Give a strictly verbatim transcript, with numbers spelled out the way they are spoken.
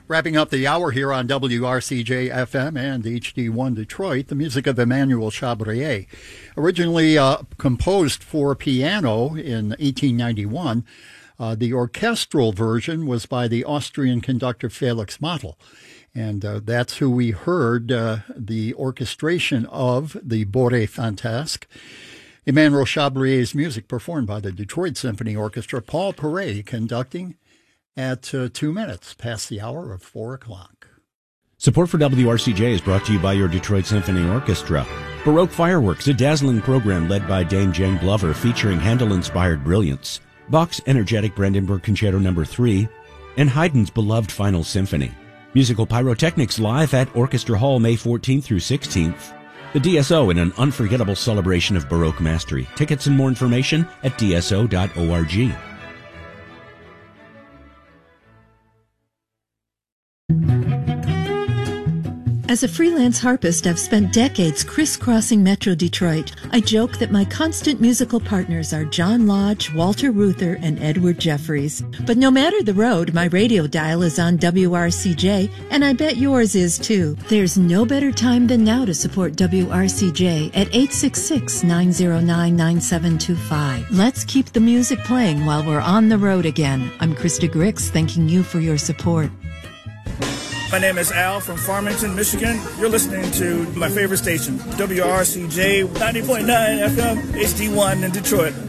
Wrapping up the hour here on W R C J F M and H D one Detroit, the music of Emmanuel Chabrier. Originally uh, composed for piano in eighteen ninety-one, uh, the orchestral version was by the Austrian conductor Felix Mottl. And uh, that's who we heard uh, the orchestration of the Bourrée Fantasque. Emmanuel Chabrier's music performed by the Detroit Symphony Orchestra. Paul Perret conducting at uh, two minutes past the hour of four o'clock. Support for W R C J is brought to you by your Detroit Symphony Orchestra. Baroque Fireworks, a dazzling program led by Dame Jane Glover featuring Handel-inspired brilliance. Bach's energetic Brandenburg Concerto Number three, and Haydn's beloved Final Symphony. Musical Pyrotechnics live at Orchestra Hall May fourteenth through sixteenth. The D S O in an unforgettable celebration of Baroque mastery. Tickets and more information at d s o dot org. As a freelance harpist, I've spent decades crisscrossing Metro Detroit. I joke that my constant musical partners are John Lodge, Walter Reuther, and Edward Jeffries. But no matter the road, my radio dial is on W R C J, and I bet yours is too. There's no better time than now to support W R C J at eight six six, nine zero nine, nine seven two five. Let's keep the music playing while we're on the road again. I'm Krista Grix, thanking you for your support. My name is Al from Farmington, Michigan. You're listening to my favorite station, W R C J ninety point nine F M, H D one in Detroit.